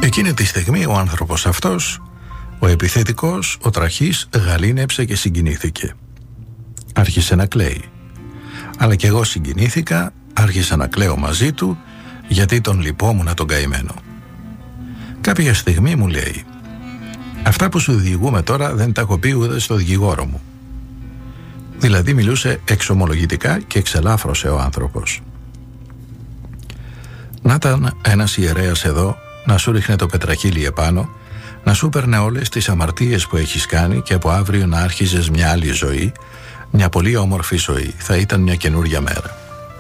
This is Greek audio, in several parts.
Εκείνη τη στιγμή ο άνθρωπος αυτός, ο επιθετικός, ο τραχής, γαλήνεψε και συγκινήθηκε. Άρχισε να κλαίει. Αλλά κι εγώ συγκινήθηκα, άρχισα να κλαίω μαζί του, γιατί τον λυπόμουν τον καημένο. Κάποια στιγμή μου λέει: «Αυτά που σου διηγούμε τώρα δεν τα έχω πει ούτε στο δικηγόρο μου». Δηλαδή μιλούσε εξομολογητικά και εξελάφρωσε ο άνθρωπος. Να ήταν ένας ιερέας εδώ να σου ρίχνε το πετραχύλι επάνω, να σου παίρνε όλες τις αμαρτίες που έχεις κάνει και από αύριο να άρχιζες μια άλλη ζωή, μια πολύ όμορφη ζωή. Θα ήταν μια καινούρια μέρα.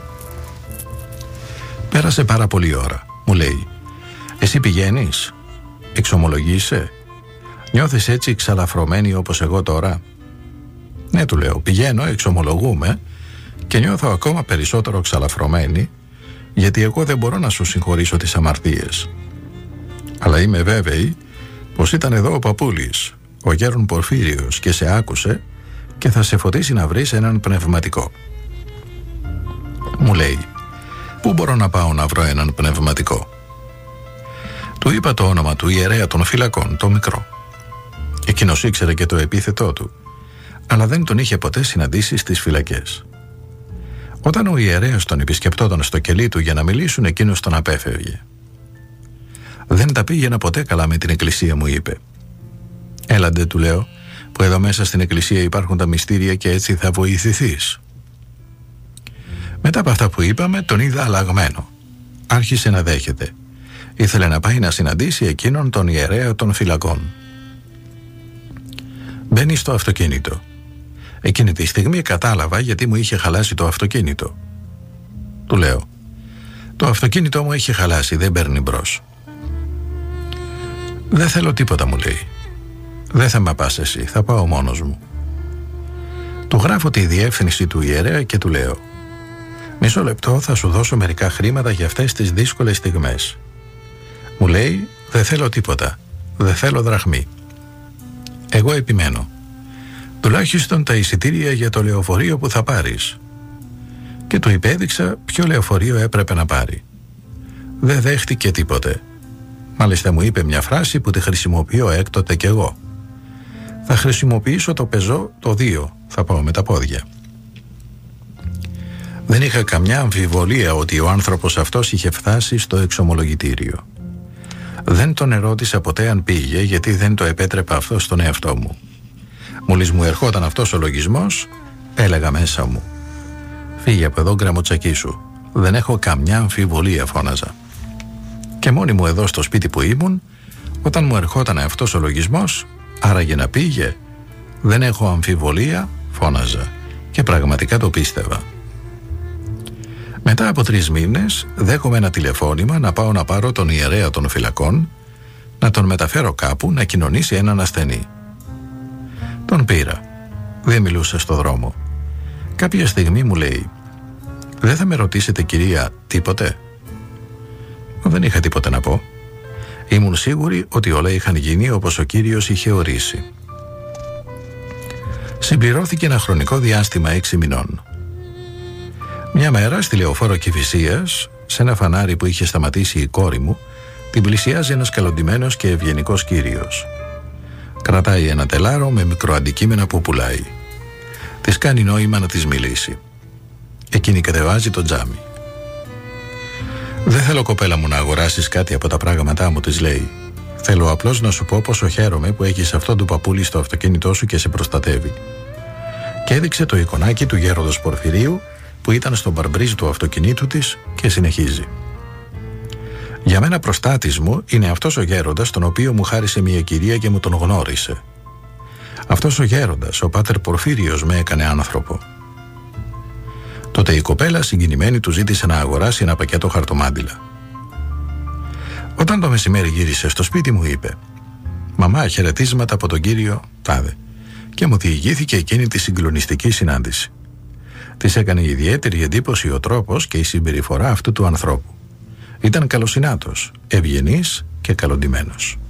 Πέρασε πάρα πολλή ώρα. Μου λέει: «Εσύ πηγαίνεις, εξομολογείσαι, νιώθεις έτσι ξαλαφρωμένη όπως εγώ τώρα?» «Ναι», του λέω, «πηγαίνω, εξομολογούμε και νιώθω ακόμα περισσότερο ξαλαφρωμένη, γιατί εγώ δεν μπορώ να σου συγχωρήσω τις αμαρτίες. Αλλά είμαι βέβαιη πως ήταν εδώ ο παππούλης, ο γέρον Πορφύριος, και σε άκουσε και θα σε φωτίσει να βρεις έναν πνευματικό». Μου λέει: «Πού μπορώ να πάω να βρω έναν πνευματικό?» Του είπα το όνομα του ιερέα των φυλακών, το μικρό. Εκείνος ήξερε και το επίθετό του, αλλά δεν τον είχε ποτέ συναντήσει στις φυλακές. Όταν ο ιερέας τον επισκεπτόταν στο κελί του για να μιλήσουν, εκείνος τον απέφευγε. «Δεν τα πήγαινα ποτέ καλά με την εκκλησία», μου είπε. «Έλαντε», του λέω, «που εδώ μέσα στην εκκλησία υπάρχουν τα μυστήρια και έτσι θα βοηθηθείς». Μετά από αυτά που είπαμε, τον είδα αλλαγμένο. Άρχισε να δέχεται. Ήθελε να πάει να συναντήσει εκείνον τον ιερέα των φυλακών. Μπαίνει στο αυτοκίνητο. Εκείνη τη στιγμή κατάλαβα γιατί μου είχε χαλάσει το αυτοκίνητο. Του λέω: «Το αυτοκίνητό μου έχει χαλάσει, δεν παίρνει μπρος». «Δεν θέλω τίποτα», μου λέει. «Δεν θα με πας εσύ, θα πάω μόνος μου». Του γράφω τη διεύθυνση του ιερέα και του λέω: «Μισό λεπτό, θα σου δώσω μερικά χρήματα για αυτές τις δύσκολες στιγμές». Μου λέει: «Δεν θέλω τίποτα, δεν θέλω δραχμή». Εγώ επιμένω: «Τουλάχιστον τα εισιτήρια για το λεωφορείο που θα πάρεις». Και του υπέδειξα ποιο λεωφορείο έπρεπε να πάρει. Δεν δέχτηκε τίποτε. Μάλιστα μου είπε μια φράση που τη χρησιμοποιώ έκτοτε κι εγώ: «Θα χρησιμοποιήσω το πεζό το 2, θα πάω με τα πόδια». Δεν είχα καμιά αμφιβολία ότι ο άνθρωπος αυτός είχε φτάσει στο εξομολογητήριο. Δεν τον ερώτησα ποτέ αν πήγε, γιατί δεν το επέτρεπα αυτό στον εαυτό μου. Μόλις μου ερχόταν αυτός ο λογισμός, έλεγα μέσα μου: «Φύγε από εδώ, γκραμοτσακί σου. Δεν έχω καμιά αμφιβολία», φώναζα. Και μόνη μου εδώ στο σπίτι που ήμουν, όταν μου ερχόταν αυτός ο λογισμός, άραγε να πήγε, «Δεν έχω αμφιβολία», φώναζα. Και πραγματικά το πίστευα. Μετά από 3 μήνες δέχομαι ένα τηλεφώνημα να πάω να πάρω τον ιερέα των φυλακών, να τον μεταφέρω κάπου να κοινωνήσει έναν ασθενή. Τον πήρα. Δεν μιλούσε στο δρόμο. Κάποια στιγμή μου λέει: «Δεν θα με ρωτήσετε, κυρία, τίποτε?» Δεν είχα τίποτε να πω. Ήμουν σίγουρη ότι όλα είχαν γίνει όπως ο Κύριος είχε ορίσει. Συμπληρώθηκε ένα χρονικό διάστημα 6 μηνών. Μια μέρα στη λεωφόρο Κηφισίας, σε ένα φανάρι που είχε σταματήσει η κόρη μου, την πλησιάζει ένας καλοντημένος και ευγενικός κύριος. Κρατάει ένα τελάρο με μικροαντικείμενα που πουλάει. Της κάνει νόημα να της μιλήσει. Εκείνη κατεβάζει το τζάμι. «Δεν θέλω, κοπέλα μου, να αγοράσεις κάτι από τα πράγματά μου», της λέει. «Θέλω απλώς να σου πω πόσο χαίρομαι που έχεις αυτόν του παππούλη στο αυτοκίνητό σου και σε προστατεύει». Και έδειξε το εικονάκι του γέροντος Πορφυρίου που ήταν στο μπαρμπρίζ του αυτοκινήτου της και συνεχίζει: «Για μένα προστάτης μου είναι αυτός ο γέροντας, τον οποίο μου χάρισε μια κυρία και μου τον γνώρισε. Αυτός ο γέροντας, ο πάτερ Πορφύριος, με έκανε άνθρωπο». Τότε η κοπέλα συγκινημένη του ζήτησε να αγοράσει ένα πακέτο χαρτομάντιλα. Όταν το μεσημέρι γύρισε στο σπίτι μου, είπε: «Μαμά, χαιρετίσματα από τον κύριο τάδε», και μου διηγήθηκε εκείνη τη συγκλονιστική συνάντηση. Της έκανε ιδιαίτερη εντύπωση ο τρόπος και η συμπεριφορά αυτού του ανθρώπου. Ήταν καλοσυνάτος, ευγενής και καλοντημένος.